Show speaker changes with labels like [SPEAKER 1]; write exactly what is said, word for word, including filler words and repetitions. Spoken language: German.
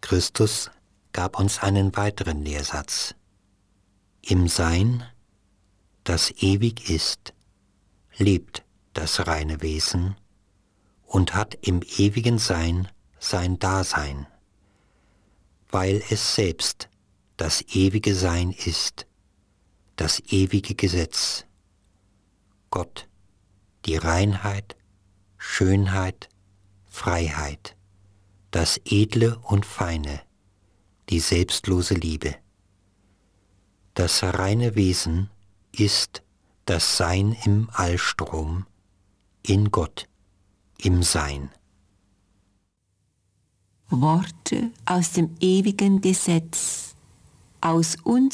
[SPEAKER 1] Christus gab uns einen weiteren Lehrsatz. Im Sein, das ewig ist, lebt das reine Wesen und hat im ewigen Sein sein Dasein, weil es selbst das ewige Sein ist, das ewige Gesetz, Gott, die Reinheit, Schönheit, Freiheit, das Edle und Feine, die selbstlose Liebe. Das reine Wesen ist das Sein im Allstrom, in Gott, im Sein.
[SPEAKER 2] Worte aus dem ewigen Gesetz, aus uns